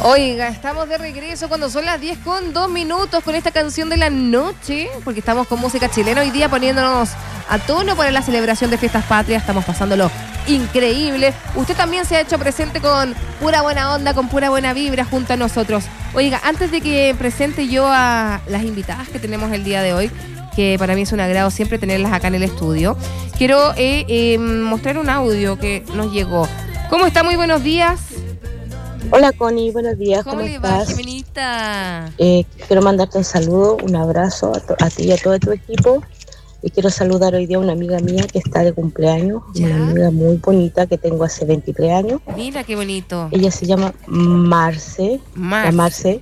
Oiga, estamos de regreso cuando son las 10:02 con esta canción de la noche, porque estamos con música chilena hoy día poniéndonos a tono para la celebración de Fiestas Patrias. Estamos pasándolo increíble. Usted también se ha hecho presente con pura buena onda, con pura buena vibra junto a nosotros. Oiga, antes de que presente yo a las invitadas que tenemos el día de hoy, que para mí es un agrado siempre tenerlas acá en el estudio, quiero mostrar un audio que nos llegó. ¿Cómo está? Muy buenos días. Hola Connie, buenos días, ¿Cómo ¿cómo le estás? va, Jimenita? Quiero mandarte un saludo, un abrazo a ti y a todo tu equipo. Y quiero saludar hoy día a una amiga mía que está de cumpleaños, ¿Ya? una amiga muy bonita que tengo hace 23 años. Mira qué bonito. Ella se llama Marce, la Marce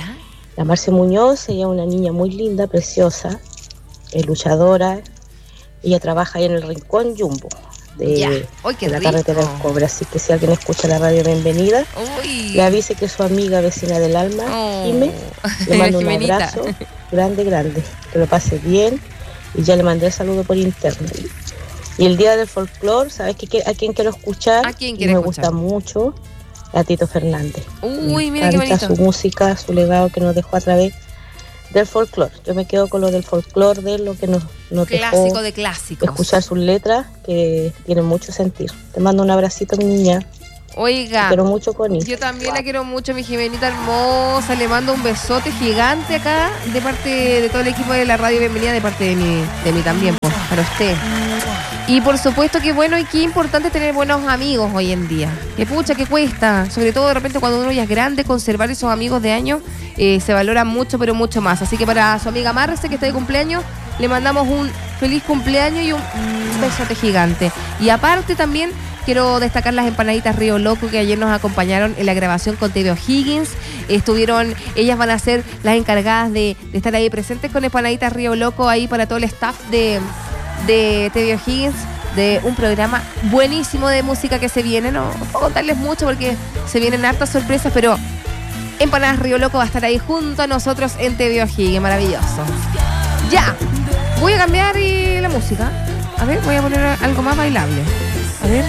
Muñoz. Ella es una niña muy linda, preciosa, luchadora. Ella trabaja ahí en el Rincón Jumbo de la carretera del Cobre, así que si alguien escucha la radio, bienvenida. Uy. Le avise que es su amiga vecina del alma, Jime, le mando un abrazo grande, que lo pase bien, y ya le mandé el saludo por interno. Y el día del folclore, ¿sabes a quién quiero escuchar? ¿A quién quiere escuchar? Me gusta mucho a Tito Fernández. Uy, mira qué bonito. Su música, su legado que nos dejó a través del folclore. Yo me quedo con lo del folclore, de lo que nos clásico dejó de clásicos. Escuchar sus letras, que tienen mucho sentido. Te mando un abracito, mi niña. Oiga, te quiero mucho, Connie. Yo también la quiero mucho, mi Jimenita hermosa. Le mando un besote gigante acá de parte de todo el equipo de la radio. Bienvenida de parte de mí también, pues, para usted. Y por supuesto que bueno y qué importante tener buenos amigos hoy en día. Que pucha, que cuesta. Sobre todo de repente cuando uno ya es grande, conservar esos amigos de años se valora mucho, pero mucho más. Así que para su amiga Marce, que está de cumpleaños, le mandamos un feliz cumpleaños y un besote gigante. Y aparte también quiero destacar las empanaditas Río Loco, que ayer nos acompañaron en la grabación con TV O'Higgins. Ellas van a ser las encargadas de estar ahí presentes con empanaditas Río Loco ahí para todo el staff de TV O'Higgins, de un programa buenísimo de música que se viene. No puedo contarles mucho porque se vienen hartas sorpresas, pero Empanadas Río Loco va a estar ahí junto a nosotros en TV O'Higgins. Maravilloso. Ya, voy a cambiar la música. A ver, voy a poner algo más bailable. A ver.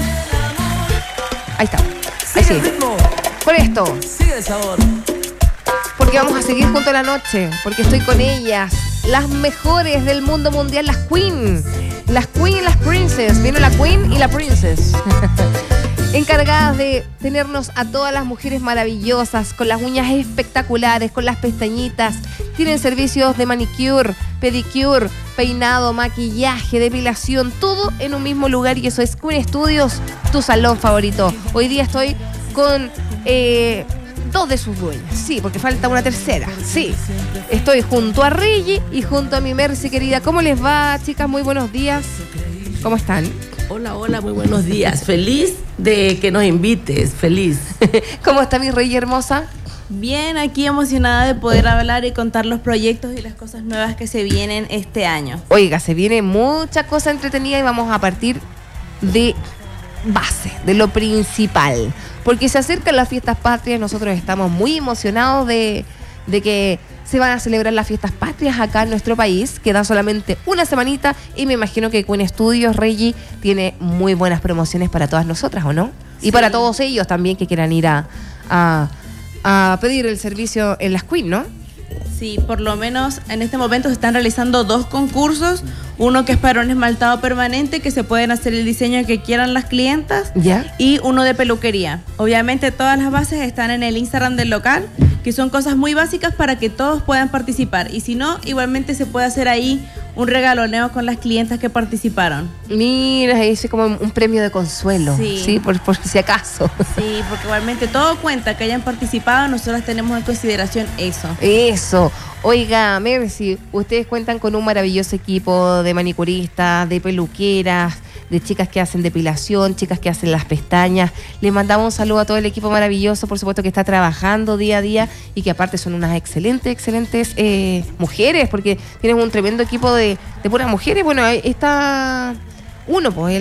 Ahí está. Ahí sí. Con esto. Sigue el sabor. Porque vamos a seguir junto a la noche. Porque estoy con ellas. Las mejores del mundo mundial. Las Queen. Las Queen y las Princess. Vino la Queen y la Princess. Encargadas de tenernos a todas las mujeres maravillosas, con las uñas espectaculares, con las pestañitas. Tienen servicios de manicure, pedicure, peinado, maquillaje, depilación, todo en un mismo lugar, y eso es Queen Studios, tu salón favorito. Hoy día estoy con dos de sus dueñas, sí, porque falta una tercera, sí. Estoy junto a Reggie y junto a mi Mercy querida. ¿Cómo les va, chicas? Muy buenos días. ¿Cómo están? Hola, muy buenos días. Feliz de que nos invites, feliz. ¿Cómo está mi Reggie hermosa? Bien, aquí emocionada de poder hablar y contar los proyectos y las cosas nuevas que se vienen este año. Oiga, se viene mucha cosa entretenida y vamos a partir de base, de lo principal. Porque se acercan las fiestas patrias, nosotros estamos muy emocionados de que se van a celebrar las fiestas patrias acá en nuestro país. Queda solamente una semanita y me imagino que Queen Studios, Reggie, tiene muy buenas promociones para todas nosotras, ¿o no? Sí. Y para todos ellos también que quieran ir a pedir el servicio en las Queen, ¿no? Sí, por lo menos en este momento se están realizando 2 concursos. Uno que es para un esmaltado permanente, que se pueden hacer el diseño que quieran las clientas. ¿Ya? Y uno de peluquería. Obviamente todas las bases están en el Instagram del local, que son cosas muy básicas para que todos puedan participar. Y si no, igualmente se puede hacer ahí un regaloneo con las clientas que participaron. Mira, es como un premio de consuelo. Sí, por si acaso. Sí, porque igualmente todo cuenta, que hayan participado, nosotros tenemos en consideración eso. Eso. Oiga, Mercy, ustedes cuentan con un maravilloso equipo de manicuristas, de peluqueras, de chicas que hacen depilación, chicas que hacen las pestañas. Les mandamos un saludo a todo el equipo maravilloso, por supuesto, que está trabajando día a día y que aparte son unas excelentes mujeres, porque tienen un tremendo equipo de puras mujeres. Bueno, ahí está uno, pues,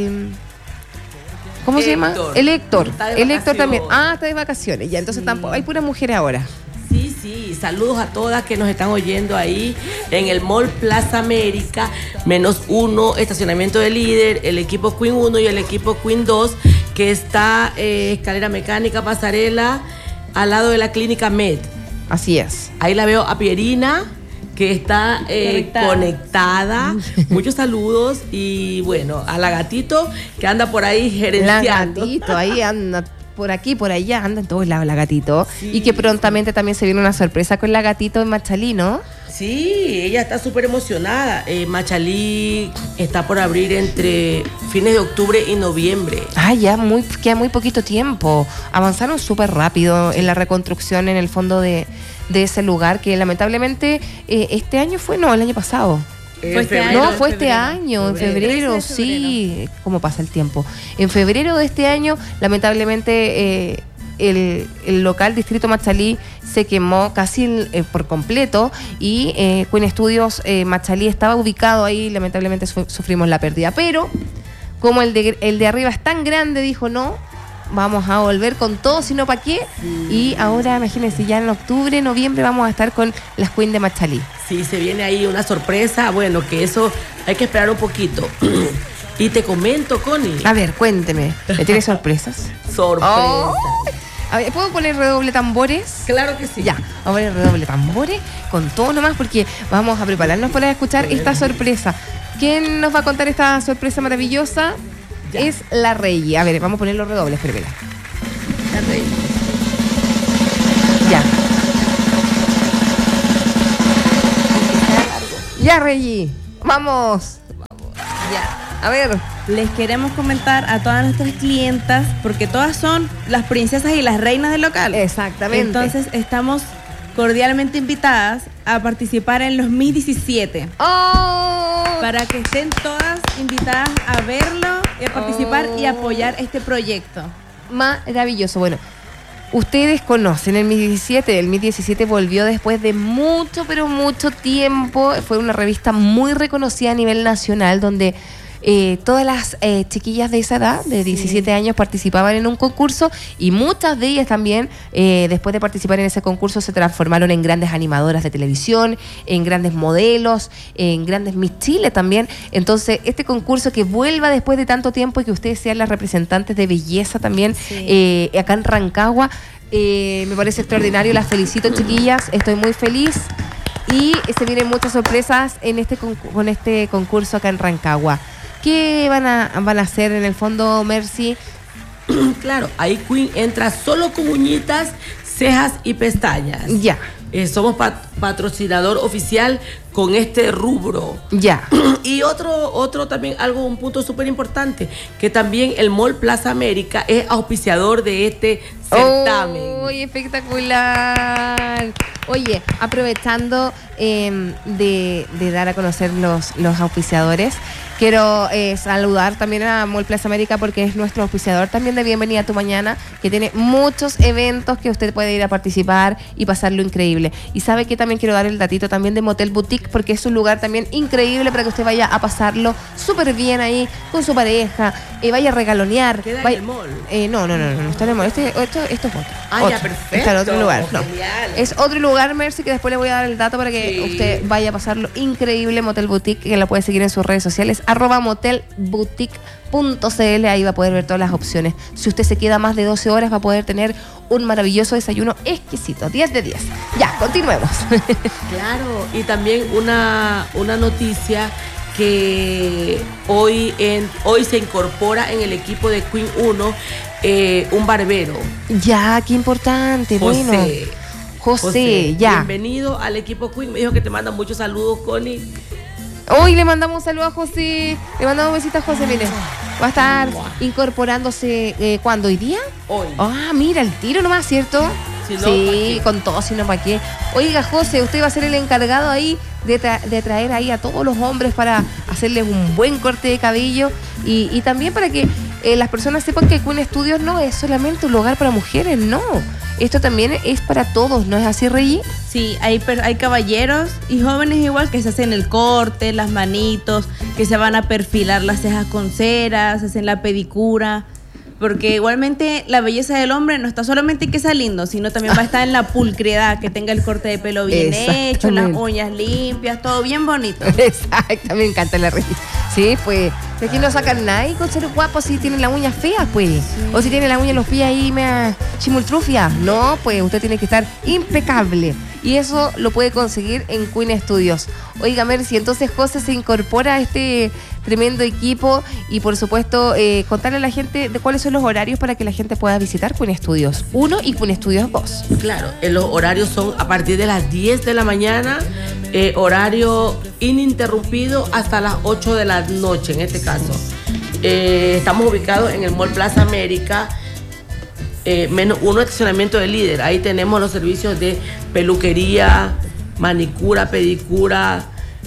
¿cómo se llama? El Héctor. El Héctor también. Está de vacaciones. Ya, entonces tampoco hay puras mujeres ahora. Sí, saludos a todas que nos están oyendo ahí en el Mall Plaza América, -1, estacionamiento de Líder, el equipo Queen 1 y el equipo Queen 2, que está escalera mecánica, pasarela, al lado de la clínica Med. Así es. Ahí la veo a Pierina, que está conectada. Muchos saludos. Y bueno, a la gatito que anda por ahí gerenciando. La gatito, ahí anda. Por aquí, por allá, anda en todos lados la gatito. Sí. Y que prontamente también se viene una sorpresa con la gatito en Machalí, ¿no? Sí, ella está súper emocionada. Machalí está por abrir entre fines de octubre y noviembre. Ah, ya queda muy poquito tiempo. Avanzaron súper rápido en la reconstrucción en el fondo de ese lugar que lamentablemente este año fue, no, el año pasado. Fue este año, en febrero, sí, cómo pasa el tiempo. En febrero de este año, lamentablemente, el local Distrito Machalí se quemó casi por completo y Queen Studios Machalí estaba ubicado ahí, lamentablemente sufrimos la pérdida. Pero, como el de arriba es tan grande, dijo no, vamos a volver con todo, sino para qué. Y ahora, imagínense, ya en octubre, noviembre vamos a estar con las Queen de Machalí. Sí, se viene ahí una sorpresa. Bueno, que eso hay que esperar un poquito. Y te comento, Connie. A ver, cuénteme. ¿Me tienes sorpresas? Sorpresa. Oh. A ver, ¿puedo poner redoble tambores? Claro que sí. Ya, vamos a poner redoble tambores con todo nomás porque vamos a prepararnos para escuchar esta sorpresa. ¿Quién nos va a contar esta sorpresa maravillosa? Ya. Es la Rey. A ver, vamos a poner los redobles, espérame. La Rey. Ya. Ya, Rey. Vamos. Ya. A ver. Les queremos comentar a todas nuestras clientas, porque todas son las princesas y las reinas del local. Exactamente. Entonces estamos cordialmente invitadas a participar en los Miss 17. ¡Oh! Para que estén todas invitadas a verlo, y a participar y apoyar este proyecto. Maravilloso. Bueno, ustedes conocen el Miss 17. El Miss 17 volvió después de mucho, pero mucho tiempo. Fue una revista muy reconocida a nivel nacional, donde todas las chiquillas de esa edad, de 17 años, participaban en un concurso y muchas de ellas también, después de participar en ese concurso, se transformaron en grandes animadoras de televisión, en grandes modelos, en grandes Miss Chile también. Entonces, este concurso que vuelva después de tanto tiempo y que ustedes sean las representantes de belleza también, acá en Rancagua, me parece extraordinario. Las felicito, chiquillas, estoy muy feliz. Y se vienen muchas sorpresas con este concurso acá en Rancagua. ¿Qué van a hacer en el fondo, Mercy? Claro, ahí Queen entra solo con uñitas, cejas y pestañas. Ya. Somos patrocinador oficial con este rubro. Ya. Y otro también, un punto súper importante, que también el Mall Plaza América es auspiciador de este certamen. ¡Uy, espectacular! Oye, aprovechando de dar a conocer los auspiciadores, quiero saludar también a Mall Plaza América, porque es nuestro auspiciador también de Bienvenida a tu Mañana, que tiene muchos eventos que usted puede ir a participar y pasarlo increíble. Y sabe que también quiero dar el datito también de Motel Boutique, porque es un lugar también increíble para que usted vaya a pasarlo súper bien ahí con su pareja, vaya a regalonear. ¿Queda en el mall? No está en el mall. Esto es otro. Ya, perfecto. Está en otro lugar. No. Genial. Es otro lugar, Mercy, que después le voy a dar el dato para que usted vaya a pasarlo increíble. Motel Boutique, que la puede seguir en sus redes sociales, @motelboutique.cl. Ahí va a poder ver todas las opciones. Si usted se queda más de 12 horas, va a poder tener un maravilloso desayuno exquisito. 10 de 10. Ya, continuemos. Claro, y también una noticia que hoy se incorpora en el equipo de Queen 1 un barbero. Ya, qué importante. José, ya. Bienvenido al equipo Queen. Me dijo que te manda muchos saludos, Connie. Hoy le mandamos un saludo a José. Le mandamos besitos a José, mire. Va a estar incorporándose, ¿cuándo? ¿Hoy día? Hoy. Mira, el tiro nomás, ¿cierto? Si no, sí, con todo, si no, ¿para qué? Oiga, José, usted va a ser el encargado ahí de traer ahí a todos los hombres para hacerles un buen corte de cabello y también para que las personas sepan que Queen Studios no es solamente un lugar para mujeres, no. Esto también es para todos, ¿no es así, Rey? Sí, hay caballeros y jóvenes igual que se hacen el corte, las manitos, que se van a perfilar las cejas con cera, se hacen la pedicura. porque igualmente la belleza del hombre no está solamente en que sea lindo, sino también va a estar en la pulcriedad, que tenga el corte de pelo bien hecho, las uñas limpias, todo bien bonito. Exacto, me encanta la risa. Sí, pues, de aquí no sacan nadie con ser guapo si tienen las uñas feas, pues. Sí. O si tienen las uñas los pies ahí me chimultrufia. No, pues usted tiene que estar impecable. Y eso lo puede conseguir en Queen Studios. Oiga, Mercy, entonces José se incorpora a este tremendo equipo y por supuesto contarle a la gente de cuáles son los horarios para que la gente pueda visitar Queen Studios 1 y Queen Studios 2. Claro, los horarios son a partir de las 10 de la mañana, horario ininterrumpido hasta las 8 de la noche en este caso. Estamos ubicados en el Mall Plaza América, menos uno estacionamiento de Líder. Ahí tenemos los servicios de peluquería, manicura, pedicura,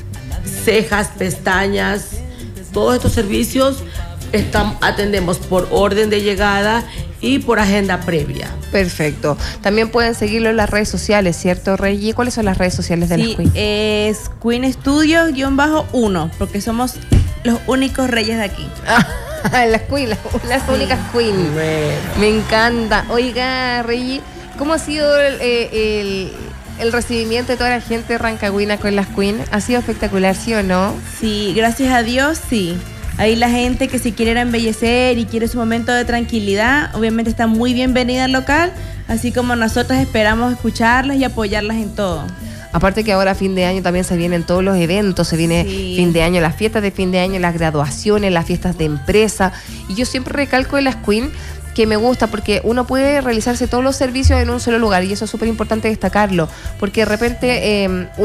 cejas, pestañas. Todos estos servicios atendemos por orden de llegada y por agenda previa. Perfecto. También pueden seguirlo en las redes sociales, ¿cierto, Reggie? ¿Cuáles son las redes sociales de las Queen? Es Queen Studios-1, porque somos los únicos reyes de aquí. Las Queen, las únicas Queen. Bueno. Me encanta. Oiga, Reggie, ¿cómo ha sido el recibimiento de toda la gente de Rancagüina con las Queen? ¿Ha sido espectacular, sí o no? Sí, gracias a Dios, sí. Ahí la gente que se quiere embellecer y quiere su momento de tranquilidad, obviamente está muy bienvenida al local, así como nosotros esperamos escucharlas y apoyarlas en todo. Aparte que ahora fin de año también se vienen todos los eventos, se viene fin de año, las fiestas de fin de año, las graduaciones, las fiestas de empresa. Y yo siempre recalco de las Queen que me gusta porque uno puede realizarse todos los servicios en un solo lugar y eso es súper importante destacarlo, porque de repente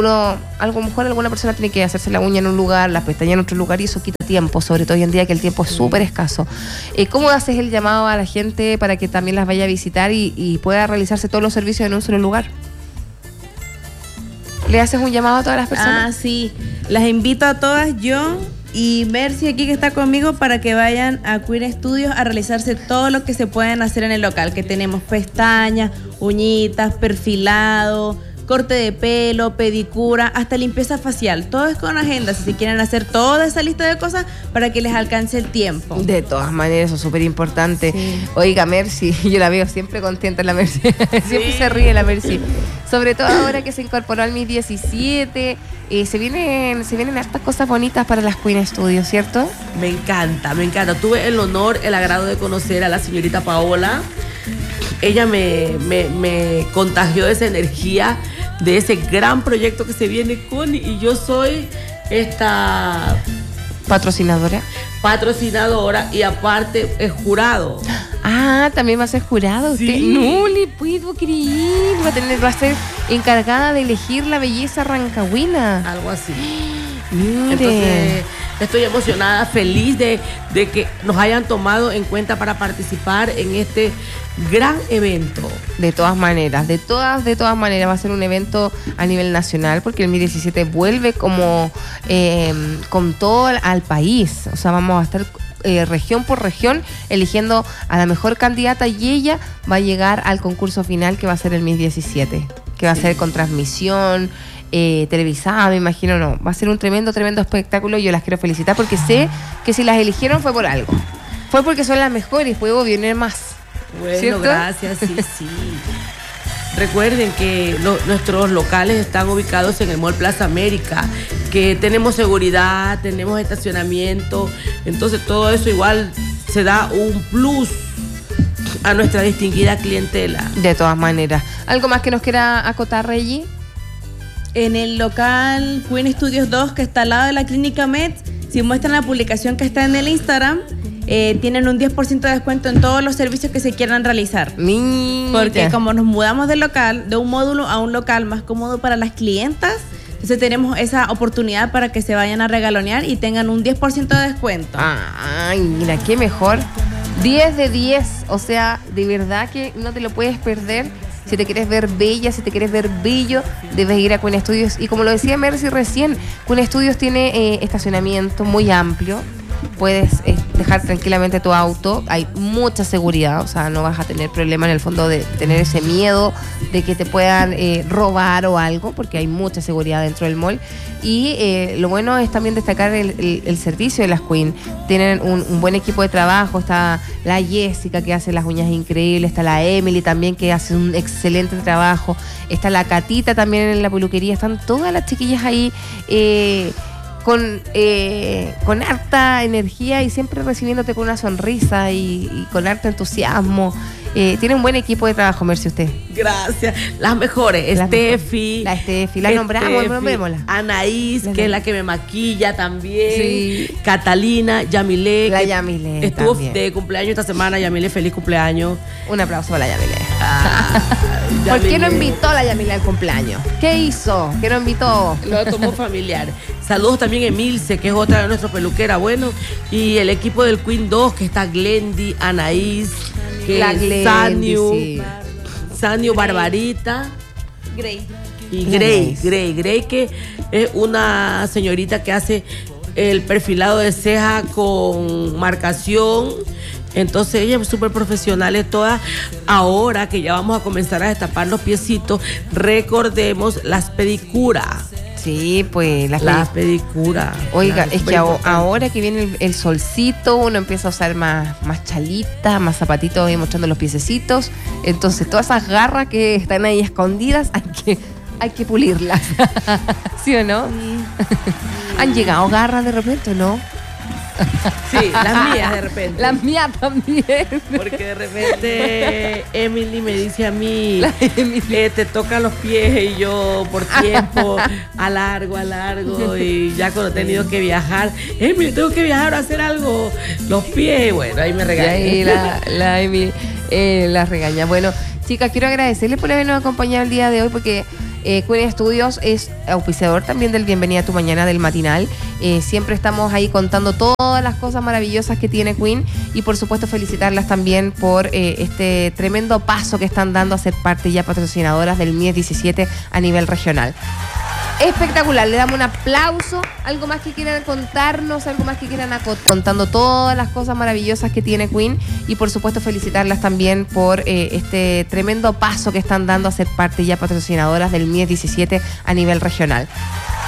a lo mejor alguna persona tiene que hacerse la uña en un lugar, las pestañas en otro lugar y eso quita tiempo, sobre todo hoy en día que el tiempo es súper escaso. ¿Cómo haces el llamado a la gente para que también las vaya a visitar y pueda realizarse todos los servicios en un solo lugar? ¿Le haces un llamado a todas las personas? Sí, las invito a todas yo y Mercy aquí que está conmigo para que vayan a Queen Studios a realizarse todo lo que se pueden hacer en el local, que tenemos pestañas, uñitas, perfilado, corte de pelo, pedicura, hasta limpieza facial. Todo es con agenda, si quieren hacer toda esa lista de cosas para que les alcance el tiempo. De todas maneras, eso es súper importante. Sí. Oiga, Mercy, yo la veo siempre contenta la Mercy. Siempre se ríe la Mercy. Sobre todo ahora que se incorporó al Miss 17, se vienen hartas cosas bonitas para las Queen Studios, ¿cierto? Me encanta. Tuve el honor, el agrado de conocer a la señorita Paola. Ella me contagió de esa energía, de ese gran proyecto que se viene con, y yo soy esta patrocinadora y aparte es jurado. También va a ser jurado usted. Sí. No le puedo creer. Va a ser encargada de elegir la belleza rancagüina. Algo así. Mire. Entonces estoy emocionada, feliz de que nos hayan tomado en cuenta para participar en este gran evento. De todas maneras va a ser un evento a nivel nacional porque el Miss 17 vuelve como con todo al país. O sea, vamos a estar región por región eligiendo a la mejor candidata y ella va a llegar al concurso final que va a ser el Miss 17, que va a ser con transmisión televisada, me imagino. No, va a ser un tremendo espectáculo y yo las quiero felicitar porque sé que si las eligieron fue por algo, fue porque son las mejores, puedo venir más. Bueno, ¿cierto? gracias, sí. Recuerden que nuestros locales están ubicados en el Mall Plaza América, que tenemos seguridad, tenemos estacionamiento, entonces todo eso igual se da un plus a nuestra distinguida clientela. De todas maneras. ¿Algo más que nos quiera acotar, Reggie? En el local Queen Studios 2, que está al lado de la Clínica Med, si muestran la publicación que está en el Instagram, tienen un 10% de descuento en todos los servicios que se quieran realizar. Mira. Porque como nos mudamos del local, de un módulo a un local más cómodo para las clientas, entonces tenemos esa oportunidad para que se vayan a regalonear y tengan un 10% de descuento. Ay, mira, qué mejor. 10 de 10, o sea, de verdad que no te lo puedes perder. Si te quieres ver bella, si te quieres ver bello, debes ir a Queen Studios. Y como lo decía Mercy recién, Queen Studios tiene estacionamiento muy amplio. Puedes dejar tranquilamente tu auto. Hay mucha seguridad, o sea, no vas a tener problema en el fondo de tener ese miedo de que te puedan robar o algo, porque hay mucha seguridad dentro del mall. Y lo bueno es también destacar el servicio de las Queen. Tienen un buen equipo de trabajo. Está la Jessica, que hace las uñas increíbles. Está la Emily también, que hace un excelente trabajo. Está la Catita también en la peluquería. Están todas las chiquillas ahí con harta energía y siempre recibiéndote con una sonrisa y con harto entusiasmo. Tiene un buen equipo de trabajo, Mercy, usted. Gracias. Las mejores. Steffi. La Steffi. La nombramos, nombrémosla. Anaís, que es la que me maquilla también. Sí. Catalina, Yamile. La Yamile. Estuvo de cumpleaños esta semana. Yamile, feliz cumpleaños. Un aplauso para la Yamile. ¿Por qué no invitó a la Yamile al cumpleaños? ¿Qué hizo? ¿Qué no invitó? Lo tomó familiar. Saludos también a Emilce, que es otra de nuestras peluqueras. Bueno, y el equipo del Queen 2, que está Glendy, Anaís, que la Glendy, Sanio, Barbarita. Grey. Y Grey, que es una señorita que hace el perfilado de ceja con marcación. Entonces ellas súper profesionales todas. Ahora que ya vamos a comenzar a destapar los piecitos, recordemos las pedicuras. Sí, pues las pedicuras. Oiga, es que ahora que viene el solcito, uno empieza a usar más chalita, más zapatitos ahí mostrando los piececitos. Entonces todas esas garras que están ahí escondidas hay que pulirlas. ¿Sí o no? Sí. ¿Han llegado garras de repente o no? Sí, las mías de repente. Las mías también. Porque de repente Emily me dice a mí, te toca los pies, y yo por tiempo alargo y ya cuando he tenido que viajar, Emily, tengo que viajar a hacer algo, los pies, bueno, ahí me regaña. Y la Emily la regaña. Bueno, chicas, quiero agradecerles por habernos acompañado el día de hoy, porque Queen Studios es auspiciador también del Bienvenida a tu Mañana del matinal. Siempre estamos ahí contando todas las cosas maravillosas que tiene Queen, y por supuesto felicitarlas también por este tremendo paso que están dando a ser parte ya patrocinadoras del MIES 17 a nivel regional. Espectacular, le damos un aplauso. ¿Algo más que quieran contarnos? ¿Algo más que quieran acotar? Contando todas las cosas maravillosas que tiene Queen, y por supuesto felicitarlas también por este tremendo paso que están dando a ser parte ya patrocinadoras del MIES 17 a nivel regional.